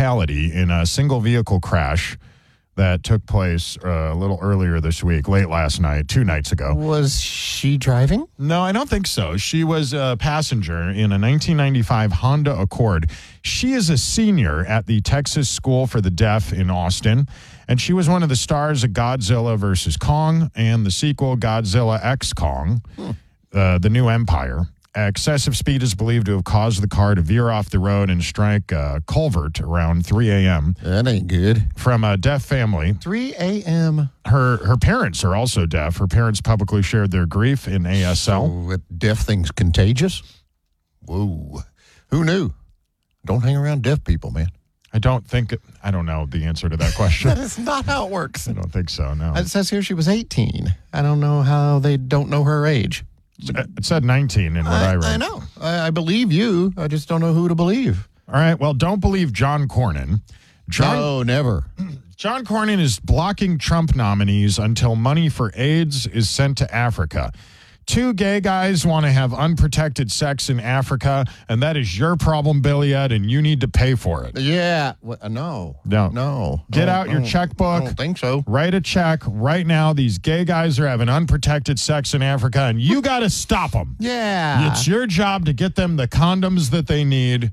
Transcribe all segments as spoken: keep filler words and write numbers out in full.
fatality in a single vehicle crash that took place uh, a little earlier this week, late last night, two nights ago. Was she driving? No, I don't think so. She was a passenger in a nineteen ninety-five Honda Accord. She is a senior at the Texas School for the Deaf in Austin, and she was one of the stars of Godzilla versus Kong and the sequel Godzilla X Kong, hmm. uh, The New Empire. Excessive speed is believed to have caused the car to veer off the road and strike a culvert around three a.m. That ain't good. From a deaf family. three a.m. Her her parents are also deaf. Her parents publicly shared their grief in A S L. So a deaf thing's contagious? Whoa. Who knew? Don't hang around deaf people, man. I don't think, I don't know the answer to that question. That is not how it works. I don't think so, no. It says here she was eighteen. I don't know how they don't know her age. It said nineteen in what I, I read. I know. I, I believe you. I just don't know who to believe. All right. Well, don't believe John Cornyn. John, no, never. John Cornyn is blocking Trump nominees until money for AIDS is sent to Africa. Two gay guys want to have unprotected sex in Africa, and that is your problem, Billy Ed, and you need to pay for it. Yeah. Well, no. No. No. Get no, out your no, checkbook. I don't think so. Write a check right now. These gay guys are having unprotected sex in Africa, and you got to stop them. Yeah. It's your job to get them the condoms that they need.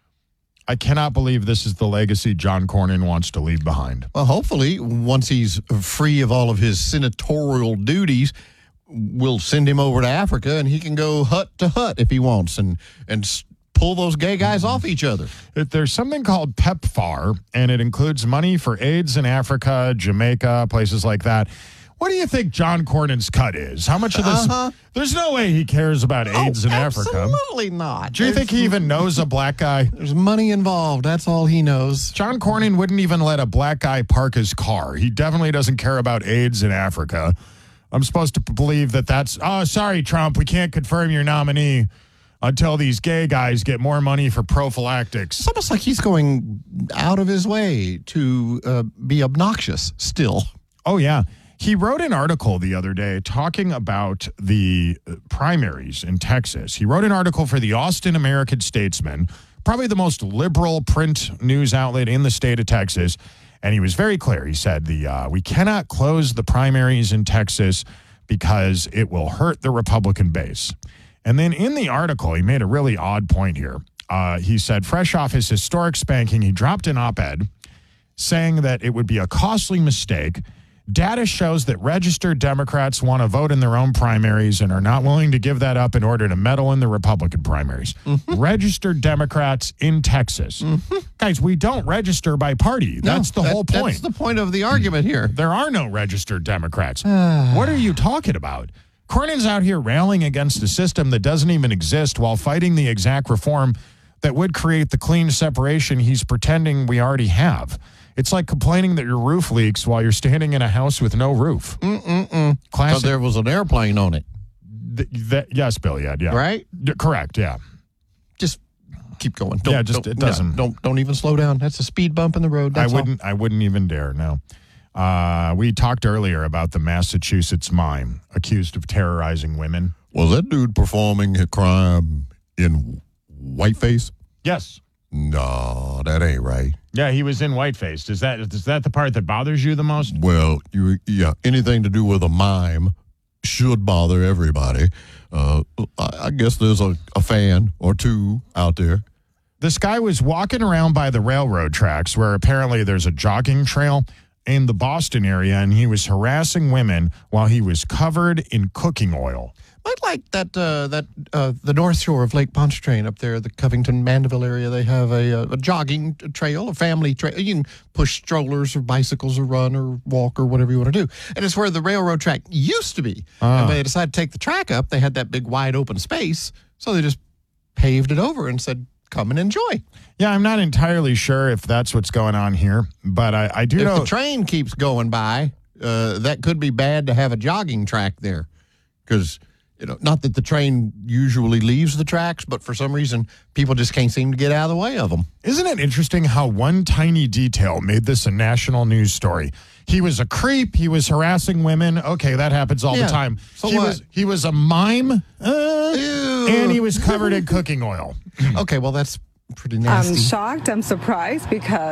I cannot believe this is the legacy John Cornyn wants to leave behind. Well, hopefully, once he's free of all of his senatorial duties, we'll send him over to Africa, and he can go hut to hut if he wants and and pull those gay guys off each other. There's something called PEPFAR, and it includes money for AIDS in Africa, Jamaica, places like that. What do you think John Cornyn's cut is? How much of this? Uh-huh. There's no way he cares about AIDS oh, in Africa. Absolutely not. Do you There's, think he even knows a black guy? There's money involved. That's all he knows. John Cornyn wouldn't even let a black guy park his car. He definitely doesn't care about AIDS in Africa. I'm supposed to believe that that's, oh, sorry, Trump, we can't confirm your nominee until these gay guys get more money for prophylactics. It's almost like he's going out of his way to uh, be obnoxious still. Oh, yeah. He wrote an article the other day talking about the primaries in Texas. He wrote an article for the Austin American-Statesman, probably the most liberal print news outlet in the state of Texas. And he was very clear. He said, the uh, we cannot close the primaries in Texas because it will hurt the Republican base. And then in the article, he made a really odd point here. Uh, he said, fresh off his historic spanking, he dropped an op-ed saying that it would be a costly mistake. Data shows that registered Democrats want to vote in their own primaries and are not willing to give that up in order to meddle in the Republican primaries. Mm-hmm. Registered Democrats in Texas. Mm-hmm. Guys, we don't register by party. No, that's the that, whole point. That's the point of the argument here. There are no registered Democrats. What are you talking about? Cornyn's out here railing against a system that doesn't even exist while fighting the exact reform that would create the clean separation he's pretending we already have. It's like complaining that your roof leaks while you're standing in a house with no roof. Mm-mm-mm. Classic. So there was an airplane on it. Th- th- yes, Billy, yeah. yeah. Right? D- correct, yeah. Just keep going. Don't, yeah, just don't, it doesn't. Yeah, don't don't even slow down. That's a speed bump in the road. That's I wouldn't. All. I wouldn't even dare. No. Uh, we talked earlier about the Massachusetts mime accused of terrorizing women. Was that dude performing a crime in whiteface? Yes. No, that ain't right. Yeah, he was in whiteface. Is that is that the part that bothers you the most? Well, you yeah, anything to do with a mime should bother everybody. Uh, I, I guess there's a, a fan or two out there. This guy was walking around by the railroad tracks where apparently there's a jogging trail in the Boston area, and he was harassing women while he was covered in cooking oil. I'd like that, uh, that uh, the North Shore of Lake Pontchartrain up there, the Covington, Mandeville area, they have a, a jogging trail, a family trail. You can push strollers or bicycles or run or walk or whatever you want to do. And it's where the railroad track used to be. Uh. And when they decided to take the track up, they had that big wide open space, so they just paved it over and said, come and enjoy. Yeah, I'm not entirely sure if that's what's going on here, but I, I do if know... If the train keeps going by, uh, that could be bad to have a jogging track there. Because... You know, not that the train usually leaves the tracks, but for some reason, people just can't seem to get out of the way of them. Isn't it interesting how one tiny detail made this a national news story? He was a creep. He was harassing women. Okay, that happens all yeah. the time. So he what? was he was a mime, uh, and he was covered in cooking oil. Okay, well, that's pretty nasty. I'm shocked. I'm surprised because